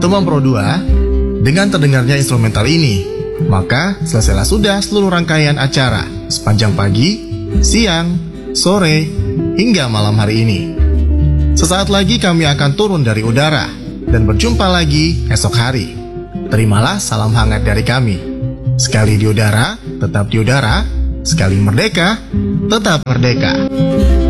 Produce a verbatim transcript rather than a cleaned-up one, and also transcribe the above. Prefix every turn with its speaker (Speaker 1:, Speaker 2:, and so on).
Speaker 1: Teman Pro dua, dengan terdengarnya instrumental ini, maka selesailah sudah seluruh rangkaian acara sepanjang pagi, siang, sore, hingga malam hari ini. Sesaat lagi kami akan turun dari udara dan berjumpa lagi esok hari. Terimalah salam hangat dari kami. Sekali di udara, tetap di udara. Sekali merdeka, tetap merdeka.